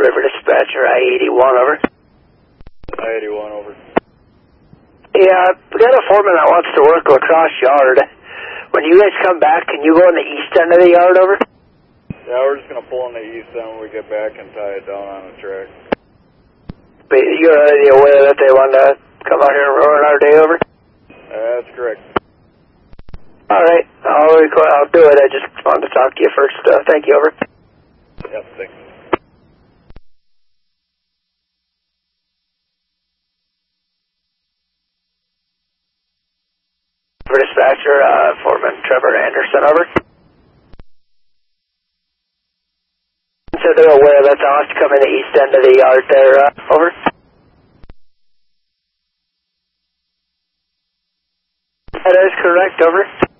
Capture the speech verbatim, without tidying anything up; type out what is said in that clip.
River Dispatcher, I eighty-one, over. I eighty-one, over. Yeah, we got a foreman that wants to work lacrosse yard. When you guys come back, can you go on the east end of the yard, over? Yeah, we're just going to pull on the east end when we get back and tie it down on the track. But you're already aware that they want to come out here and ruin our day, over? Uh, that's correct. Alright, I'll, I'll do it. I just wanted to talk to you first. Uh, thank you, over. Yep, thanks. For dispatcher, uh, Foreman Trevor Anderson, over. So they're aware that they want to come in the east end of the yard there, uh, over. That is correct, over.